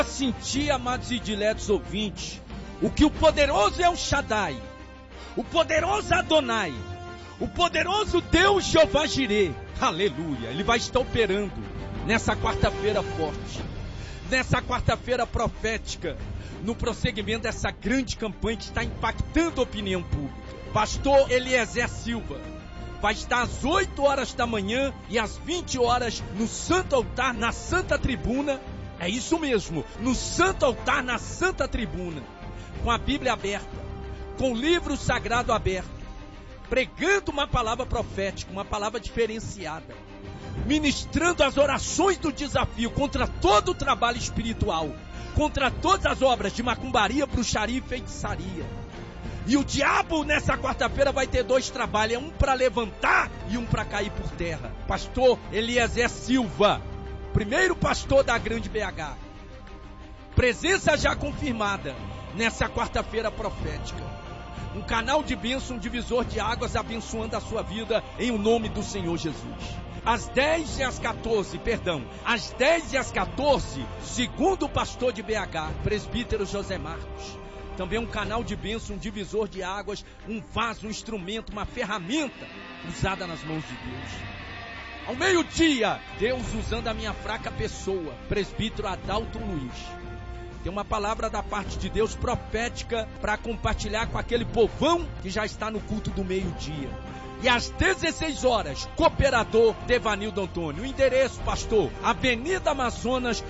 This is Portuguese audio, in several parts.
Sentir, amados e diletos ouvintes, o que o poderoso El Shaddai, o poderoso Adonai, o poderoso Deus Jeová Jireh, aleluia, Ele vai estar operando nessa quarta-feira forte, nessa quarta-feira profética, no prosseguimento dessa grande campanha que está impactando a opinião pública. Pastor Eliezer Silva vai estar às 8 horas da manhã e às 20 horas no Santo Altar, na Santa Tribuna. É isso mesmo, no Santo Altar, na Santa Tribuna, com a Bíblia aberta, com o livro sagrado aberto, pregando uma palavra profética, uma palavra diferenciada, ministrando as orações do desafio contra todo o trabalho espiritual, contra todas as obras de macumbaria, bruxaria e feitiçaria. E o diabo nessa quarta-feira vai ter 2 trabalhos, um para levantar e um para cair por terra. Pastor Eliezer Silva, primeiro pastor da Grande BH, presença já confirmada nessa quarta-feira profética. Um canal de bênção, um divisor de águas abençoando a sua vida em o nome do Senhor Jesus. Às 10 e às 14, às 10 e às 14, segundo o pastor de BH, presbítero José Marcos. Também um canal de bênção, um divisor de águas, um vaso, um instrumento, uma ferramenta usada nas mãos de Deus. Ao meio-dia, Deus usando a minha fraca pessoa, presbítero Adalto Luiz. Tem uma palavra da parte de Deus profética para compartilhar com aquele povão que já está no culto do meio-dia. E às 16 horas, cooperador Devanildo Antônio. O endereço, pastor, Avenida Amazonas,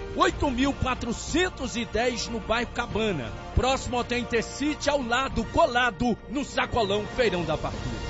8.410, no bairro Cabana. Próximo ao Intercity, ao lado, colado, no Sacolão, Feirão da Fartura.